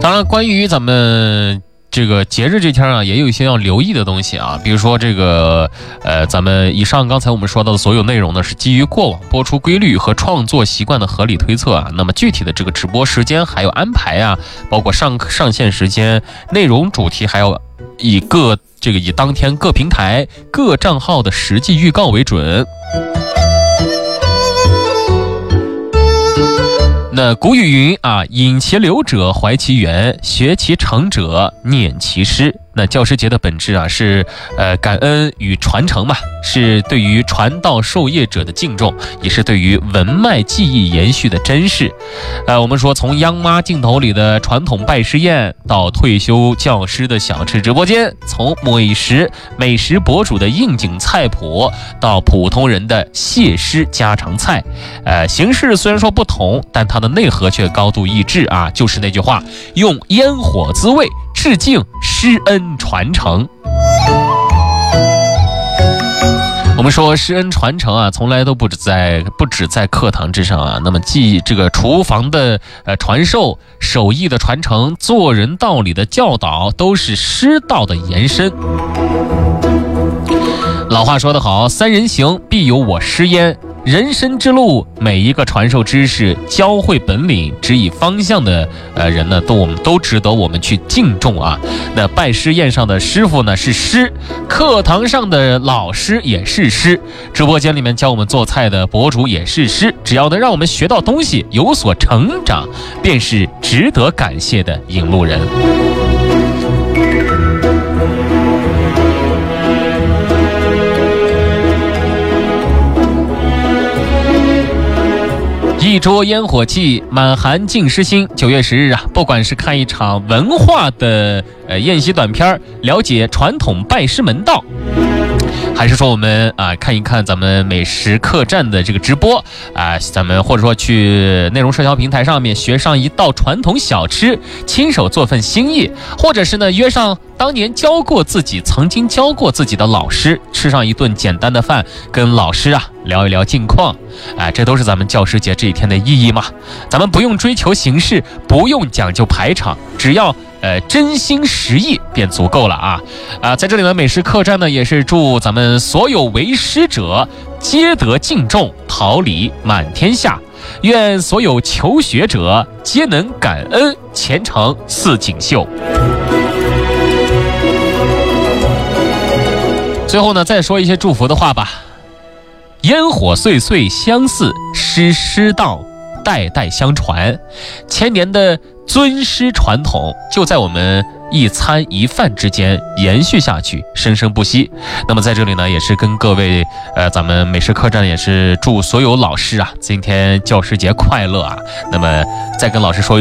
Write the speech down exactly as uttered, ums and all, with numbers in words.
当然，关于咱们这个节日这天啊，也有一些要留意的东西啊，比如说这个呃，咱们以上刚才我们说到的所有内容呢，是基于过往播出规律和创作习惯的合理推测啊。那么具体的这个直播时间还有安排啊，包括上上线时间、内容主题，还有以各这个以当天各平台各账号的实际预告为准。那古语云啊，饮其流者怀其源，学其成者念其师。那教师节的本质啊，是呃感恩与传承嘛，是对于传道授业者的敬重，也是对于文脉技艺延续的珍视。呃，我们说从央妈镜头里的传统拜师宴，到退休教师的小吃直播间，从美食美食博主的应景菜谱，到普通人的谢师家常菜，呃，形式虽然说不同，但它的内核却高度一致啊，就是那句话，用烟火滋味，致敬师恩传承。我们说师恩传承啊，从来都不止在不止在课堂之上啊。那么，既这个厨房的呃传授、手艺的传承、做人道理的教导，都是师道的延伸。老话说得好，三人行必有我师焉。人生之路，每一个传授知识、教会本领、指引方向的呃人呢，都我们都值得我们去敬重啊。那拜师宴上的师傅呢是师，课堂上的老师也是师，直播间里面教我们做菜的博主也是师。只要能让我们学到东西，有所成长，便是值得感谢的引路人。一桌烟火气，满含敬师心。九月十日啊，不管是看一场文化的呃宴席短片，了解传统拜师门道，还是说我们啊看一看咱们美食客栈的这个直播啊，咱们或者说去内容社交平台上面学上一道传统小吃，亲手做份心意，或者是呢约上当年教过自己、曾经教过自己的老师，吃上一顿简单的饭，跟老师啊聊一聊近况，哎，这都是咱们教师节这一天的意义嘛。咱们不用追求形式，不用讲究排场，只要呃真心实意便足够了啊！啊，在这里呢，美食客栈呢也是祝咱们所有为师者皆得敬重，桃李满天下。愿所有求学者皆能感恩，前程似锦绣。最后呢，再说一些祝福的话吧。烟火岁岁相似，师师道代代相传，千年的尊师传统就在我们一餐一饭之间延续下去，生生不息。那么在这里呢，也是跟各位呃咱们美食客栈也是祝所有老师啊今天教师节快乐啊。那么再跟老师说